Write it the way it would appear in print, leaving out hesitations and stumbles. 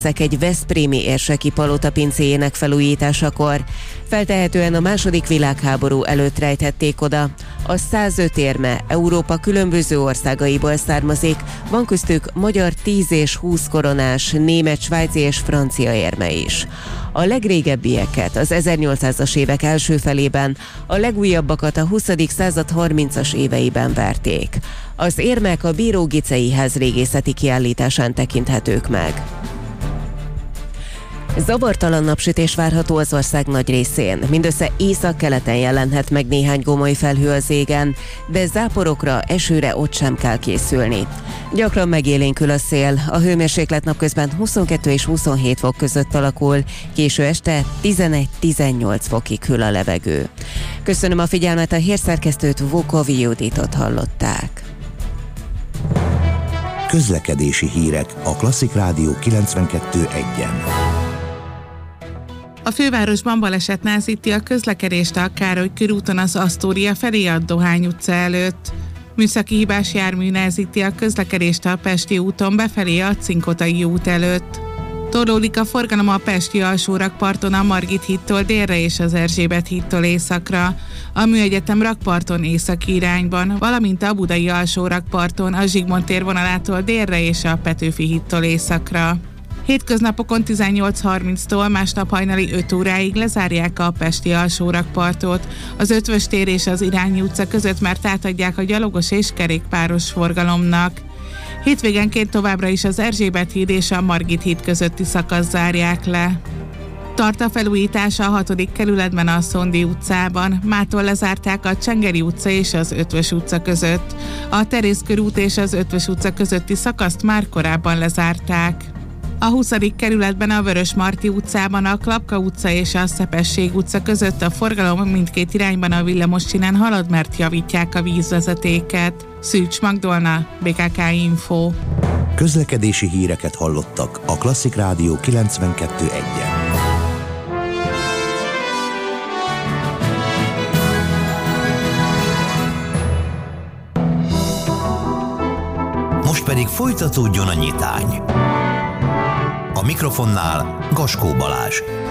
egy veszprémi érseki palota pincéjének felújításakor. Feltehetően a II. Világháború előtt rejtették oda. A 105 érme Európa különböző országaiból származik, van köztük magyar 10 és 20 koronás, német, svájci és francia érme is. A legrégebbieket az 1800-as évek első felében, a legújabbakat a 20. század 30-as éveiben verték. Az érmek a Bíró Gicei ház régészeti kiállításán tekinthetők meg. Zavartalan napsütés várható az ország nagy részén. Mindössze északkeleten jelenhet meg néhány gomoly felhő az égen, de záporokra, esőre ott sem kell készülni. Gyakran megélénkül a szél, a hőmérséklet napközben 22 és 27 fok között alakul, késő este 11-18 fokig hűl a levegő. Köszönöm a figyelmet, a hírszerkesztőt, Vukovi Juditot hallották. Közlekedési hírek a Klasszik Rádió 92.1-en. A fővárosban baleset nehezíti a közlekedést a Károly körúton az Asztória felé a Dohány utca előtt. Műszaki hibás jármű nehezíti a közlekedést a Pesti úton befelé a Cinkotai út előtt. Torlódik a forgalom a Pesti alsórakparton a Margit hídtól délre és az Erzsébet hídtól északra, a Műegyetem rakparton északi irányban, valamint a Budai alsórakparton a Zsigmond tér vonalától délre és a Petőfi hídtól északra. Hétköznapokon 18:30-tól másnap hajnali 5 óráig lezárják a Pesti alsórakpartot. Az Ötvös tér és az Irányi utca között már átadják a gyalogos és kerékpáros forgalomnak. Hétvégenként továbbra is az Erzsébet híd és a Margit híd közötti szakaszt zárják le. Tart a felújítás a 6. kerületben a Szondi utcában. Mától lezárták a Csengeri utca és az Ötvös utca között. A Terész körút és az Ötvös utca közötti szakaszt már korábban lezárták. A 20. kerületben a Vörösmarty utcában a Klapka utca és a Szepesség utca között a forgalom mindkét irányban a Villamossinen halad, mert javítják a vízvezetéket. Szűcs Magdolna, BKK Info. Közlekedési híreket hallottak a Klasszik Rádió 92.1-en. Most pedig folytatódjon a nyitány. A mikrofonnál Gaskó Balázs.